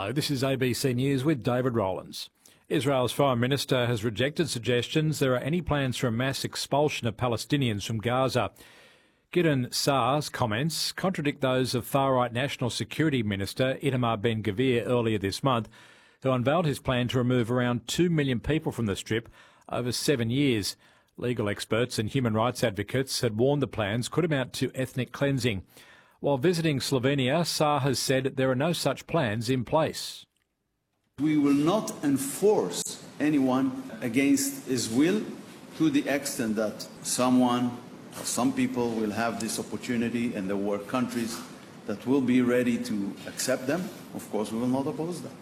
Hello, this is ABC News with David Rowlands. Israel's Foreign Minister has rejected suggestions there are any plans for a mass expulsion of Palestinians from Gaza. Gideon Saar's comments contradict those of far-right National Security Minister Itamar Ben-Gvir earlier this month, who unveiled his plan to remove around 2 million people from the Strip over 7 years. Legal experts and human rights advocates had warned the plans could amount to ethnic cleansing. While visiting Slovenia, Saar has said there are no such plans in place. We will not enforce anyone against his will to the extent that some people will have this opportunity, and there were countries that will be ready to accept them. Of course, we will not oppose that.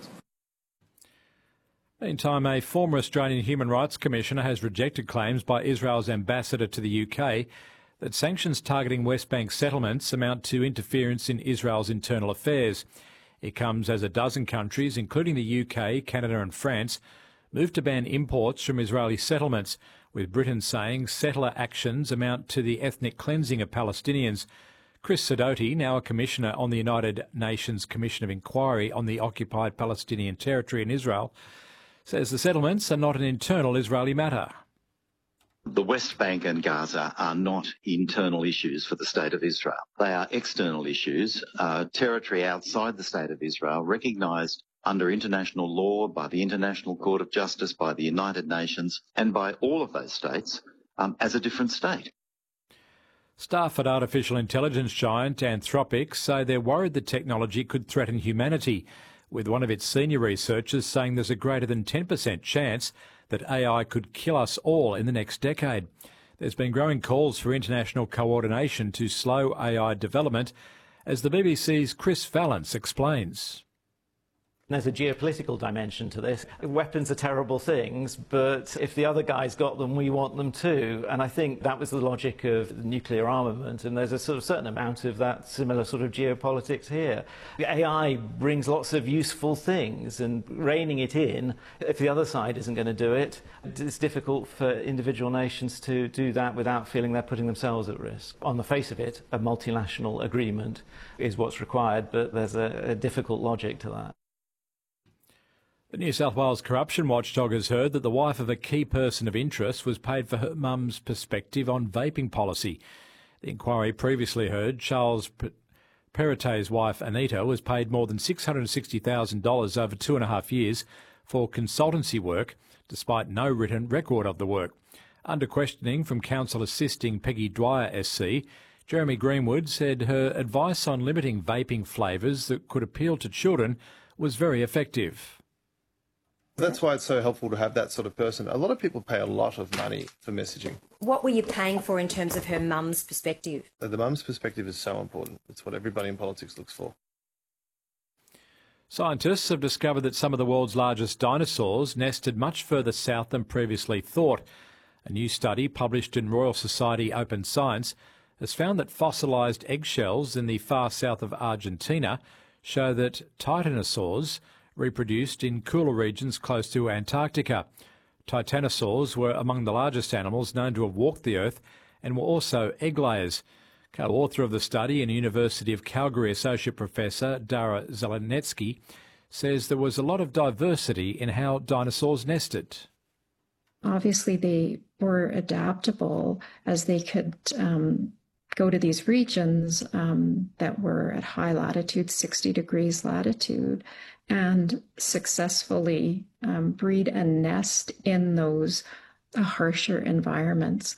Meantime, a former Australian Human Rights Commissioner has rejected claims by Israel's ambassador to the UK that sanctions targeting West Bank settlements amount to interference in Israel's internal affairs. It comes as a dozen countries, including the UK, Canada and France, moved to ban imports from Israeli settlements, with Britain saying settler actions amount to the ethnic cleansing of Palestinians. Chris Sidoti, now a commissioner on the United Nations Commission of Inquiry on the occupied Palestinian territory in Israel, says the settlements are not an internal Israeli matter. The West Bank and Gaza are not internal issues for the State of Israel. They are external issues, territory outside the State of Israel, recognised under international law by the International Court of Justice, by the United Nations and by all of those states as a different state. Staff at artificial intelligence giant Anthropic say they're worried the technology could threaten humanity, with one of its senior researchers saying there's a greater than 10% chance that AI could kill us all in the next decade. There's been growing calls for international coordination to slow AI development, as the BBC's Chris Vallance explains. There's a geopolitical dimension to this. Weapons are terrible things, but if the other guy's got them, we want them too. And I think that was the logic of nuclear armament, and there's a sort of certain amount of that similar sort of geopolitics here. The AI brings lots of useful things, and reining it in, if the other side isn't going to do it, it's difficult for individual nations to do that without feeling they're putting themselves at risk. On the face of it, a multinational agreement is what's required, but there's a difficult logic to that. The New South Wales Corruption Watchdog has heard that the wife of a key person of interest was paid for her mum's perspective on vaping policy. The inquiry previously heard Charles Perrottet's wife Anita was paid more than $660,000 over 2.5 years for consultancy work, despite no written record of the work. Under questioning from counsel assisting Peggy Dwyer SC, Jeremy Greenwood said her advice on limiting vaping flavours that could appeal to children was very effective. That's why it's so helpful to have that sort of person. A lot of people pay a lot of money for messaging. What were you paying for in terms of her mum's perspective? The mum's perspective is so important. It's what everybody in politics looks for. Scientists have discovered that some of the world's largest dinosaurs nested much further south than previously thought. A new study published in Royal Society Open Science has found that fossilised eggshells in the far south of Argentina show that titanosaurs reproduced in cooler regions close to Antarctica. Titanosaurs were among the largest animals known to have walked the Earth and were also egg layers. Co-author of the study and University of Calgary Associate Professor Dara Zelenetsky says there was a lot of diversity in how dinosaurs nested. Obviously, they were adaptable as they could go to these regions that were at high latitude, 60 degrees latitude, and successfully breed and nest in those harsher environments.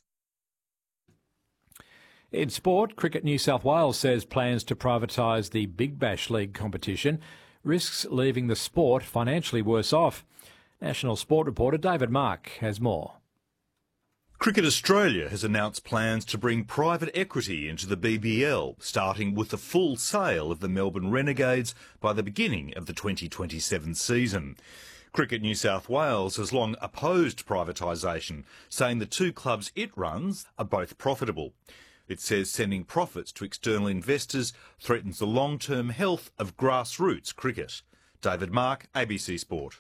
In sport, Cricket New South Wales says plans to privatise the Big Bash League competition risks leaving the sport financially worse off. National Sport reporter David Mark has more. Cricket Australia has announced plans to bring private equity into the BBL, starting with the full sale of the Melbourne Renegades by the beginning of the 2027 season. Cricket New South Wales has long opposed privatisation, saying the two clubs it runs are both profitable. It says sending profits to external investors threatens the long-term health of grassroots cricket. David Mark, ABC Sport.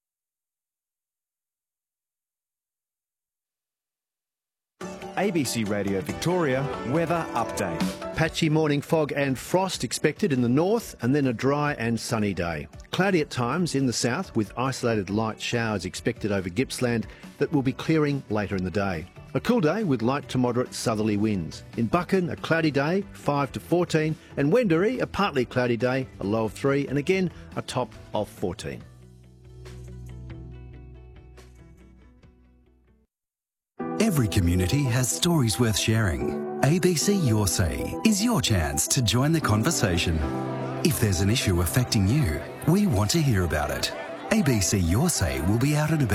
ABC Radio Victoria weather update. Patchy morning fog and frost expected in the north, and then a dry and sunny day. Cloudy at times in the south with isolated light showers expected over Gippsland that will be clearing later in the day. A cool day with light to moderate southerly winds. In Buchan, a cloudy day, 5 to 14, and Wendouree, a partly cloudy day, a low of 3, and again a top of 14. Every community has stories worth sharing. ABC Your Say is your chance to join the conversation. If there's an issue affecting you, we want to hear about it. ABC Your Say will be out and about